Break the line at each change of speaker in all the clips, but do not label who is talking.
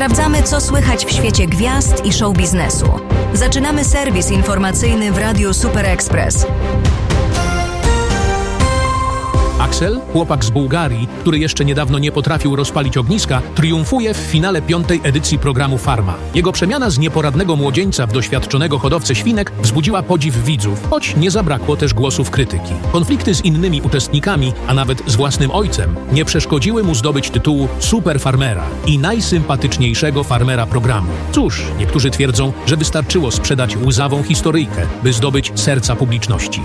Sprawdzamy, co słychać w świecie gwiazd i show biznesu. Zaczynamy serwis informacyjny w Radiu Super Express.
Axel, chłopak z Bułgarii, który jeszcze niedawno nie potrafił rozpalić ogniska, triumfuje w finale 5. edycji programu Farma. Jego przemiana z nieporadnego młodzieńca w doświadczonego hodowcę świnek wzbudziła podziw widzów, choć nie zabrakło też głosów krytyki. Konflikty z innymi uczestnikami, a nawet z własnym ojcem, nie przeszkodziły mu zdobyć tytułu super farmera i najsympatyczniejszego farmera programu. Cóż, niektórzy twierdzą, że wystarczyło sprzedać łzawą historyjkę, by zdobyć serca publiczności.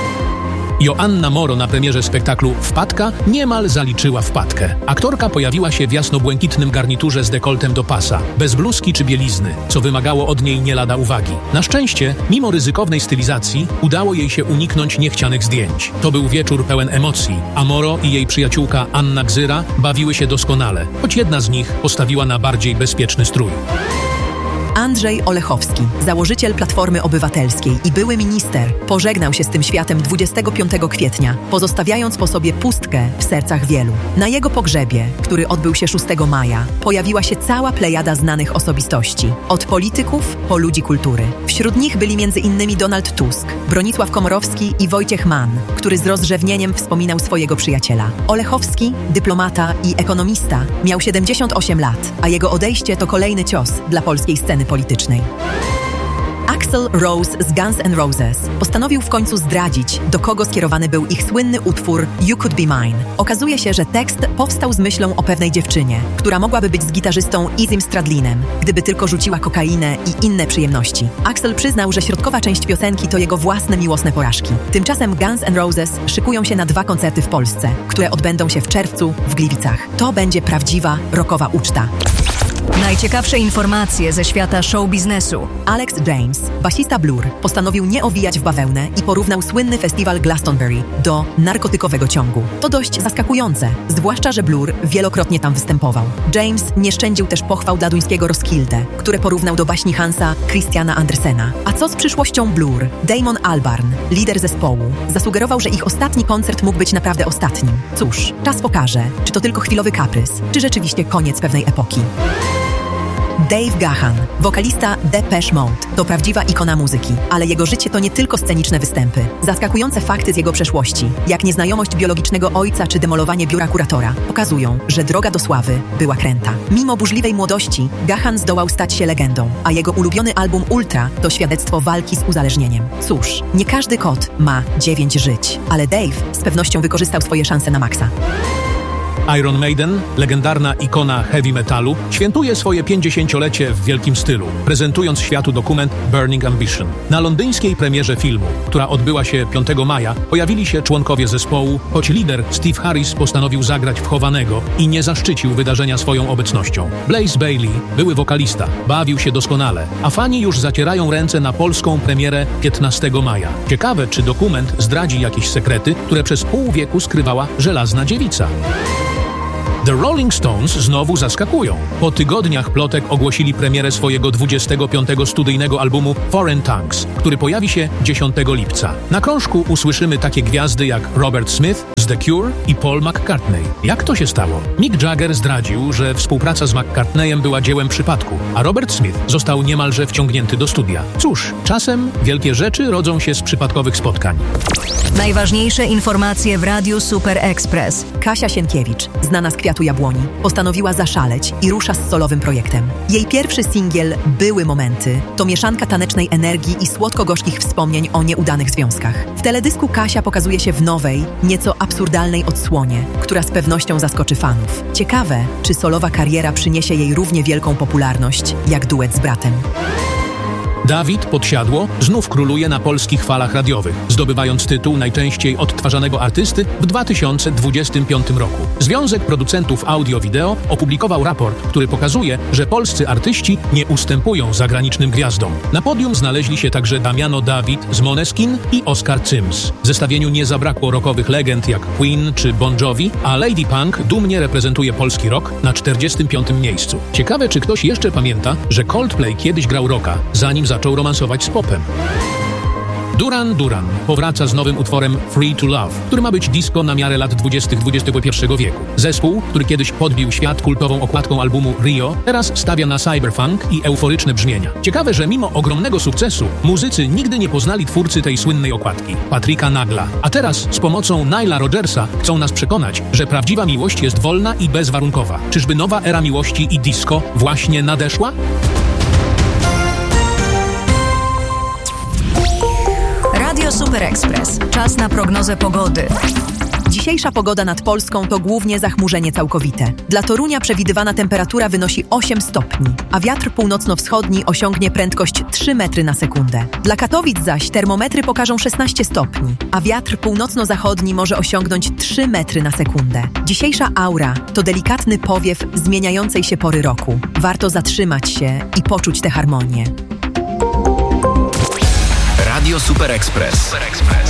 Joanna Moro na premierze spektaklu Wpadka niemal zaliczyła wpadkę. Aktorka pojawiła się w jasno-błękitnym garniturze z dekoltem do pasa, bez bluzki czy bielizny, co wymagało od niej nie lada uwagi. Na szczęście, mimo ryzykownej stylizacji, udało jej się uniknąć niechcianych zdjęć. To był wieczór pełen emocji, a Moro i jej przyjaciółka Anna Gzyra bawiły się doskonale, choć jedna z nich postawiła na bardziej bezpieczny strój.
Andrzej Olechowski, założyciel Platformy Obywatelskiej i były minister, pożegnał się z tym światem 25 kwietnia, pozostawiając po sobie pustkę w sercach wielu. Na jego pogrzebie, który odbył się 6 maja, pojawiła się cała plejada znanych osobistości. Od polityków po ludzi kultury. Wśród nich byli m.in. Donald Tusk, Bronisław Komorowski i Wojciech Mann, który z rozrzewnieniem wspominał swojego przyjaciela. Olechowski, dyplomata i ekonomista, miał 78 lat, a jego odejście to kolejny cios dla polskiej sceny politycznej. Axl Rose z Guns N' Roses postanowił w końcu zdradzić, do kogo skierowany był ich słynny utwór You Could Be Mine. Okazuje się, że tekst powstał z myślą o pewnej dziewczynie, która mogłaby być z gitarzystą Izym Stradlinem, gdyby tylko rzuciła kokainę i inne przyjemności. Axl przyznał, że środkowa część piosenki to jego własne miłosne porażki. Tymczasem Guns N' Roses szykują się na 2 koncerty w Polsce, które odbędą się w czerwcu w Gliwicach. To będzie prawdziwa rockowa uczta.
Najciekawsze informacje ze świata show biznesu.
Alex James, basista Blur, postanowił nie owijać w bawełnę i porównał słynny festiwal Glastonbury do narkotykowego ciągu. To dość zaskakujące, zwłaszcza, że Blur wielokrotnie tam występował. James nie szczędził też pochwał dla duńskiego Roskilde, które porównał do baśni Hansa Christiana Andersena. A co z przyszłością Blur? Damon Albarn, lider zespołu, zasugerował, że ich ostatni koncert mógł być naprawdę ostatnim. Cóż, czas pokaże, czy to tylko chwilowy kaprys, czy rzeczywiście koniec pewnej epoki. Dave Gahan, wokalista Depeche Mode, to prawdziwa ikona muzyki, ale jego życie to nie tylko sceniczne występy. Zaskakujące fakty z jego przeszłości, jak nieznajomość biologicznego ojca czy demolowanie biura kuratora, pokazują, że droga do sławy była kręta. Mimo burzliwej młodości, Gahan zdołał stać się legendą, a jego ulubiony album Ultra to świadectwo walki z uzależnieniem. Cóż, nie każdy kot ma 9 żyć, ale Dave z pewnością wykorzystał swoje szanse na maksa.
Iron Maiden, legendarna ikona heavy metalu, świętuje swoje 50-lecie w wielkim stylu, prezentując światu dokument Burning Ambition. Na londyńskiej premierze filmu, która odbyła się 5 maja, pojawili się członkowie zespołu, choć lider Steve Harris postanowił zagrać wchowanego i nie zaszczycił wydarzenia swoją obecnością. Blaze Bayley, były wokalista, bawił się doskonale, a fani już zacierają ręce na polską premierę 15 maja. Ciekawe, czy dokument zdradzi jakieś sekrety, które przez pół wieku skrywała żelazna dziewica. The Rolling Stones znowu zaskakują. Po tygodniach plotek ogłosili premierę swojego 25. studyjnego albumu Foreign Tongues, który pojawi się 10 lipca. Na krążku usłyszymy takie gwiazdy jak Robert Smith z The Cure i Paul McCartney. Jak to się stało? Mick Jagger zdradził, że współpraca z McCartneyem była dziełem przypadku, a Robert Smith został niemalże wciągnięty do studia. Cóż, czasem wielkie rzeczy rodzą się z przypadkowych spotkań.
Najważniejsze informacje w Radiu Super Express.
Kasia Sienkiewicz, znana z Kwiatu Jabłoni, postanowiła zaszaleć i rusza z solowym projektem. Jej pierwszy singiel Były momenty to mieszanka tanecznej energii i słodko-gorzkich wspomnień o nieudanych związkach. W teledysku Kasia pokazuje się w nowej, nieco absurdalnej odsłonie, która z pewnością zaskoczy fanów. Ciekawe, czy solowa kariera przyniesie jej równie wielką popularność jak duet z bratem.
Dawid Podsiadło znów króluje na polskich falach radiowych, zdobywając tytuł najczęściej odtwarzanego artysty w 2025 roku. Związek Producentów Audio-Wideo opublikował raport, który pokazuje, że polscy artyści nie ustępują zagranicznym gwiazdom. Na podium znaleźli się także Damiano David z Måneskin i Oskar Cyms. W zestawieniu nie zabrakło rockowych legend jak Queen czy Bon Jovi, a Lady Punk dumnie reprezentuje polski rock na 45. miejscu. Ciekawe, czy ktoś jeszcze pamięta, że Coldplay kiedyś grał rocka, zanim zaczął romansować z popem. Duran Duran powraca z nowym utworem Free to Love, który ma być disco na miarę lat 20. XXI wieku. Zespół, który kiedyś podbił świat kultową okładką albumu Rio, teraz stawia na cyberfunk i euforyczne brzmienia. Ciekawe, że mimo ogromnego sukcesu muzycy nigdy nie poznali twórcy tej słynnej okładki, Patricka Nagla. A teraz z pomocą Nila Rodgersa chcą nas przekonać, że prawdziwa miłość jest wolna i bezwarunkowa. Czyżby nowa era miłości i disco właśnie nadeszła?
Radio Super Express. Czas na prognozę pogody.
Dzisiejsza pogoda nad Polską to głównie zachmurzenie całkowite. Dla Torunia przewidywana temperatura wynosi 8 stopni, a wiatr północno-wschodni osiągnie prędkość 3 metry na sekundę. Dla Katowic zaś termometry pokażą 16 stopni, a wiatr północno-zachodni może osiągnąć 3 metry na sekundę. Dzisiejsza aura to delikatny powiew zmieniającej się pory roku. Warto zatrzymać się i poczuć tę harmonię.
Radio Super Express.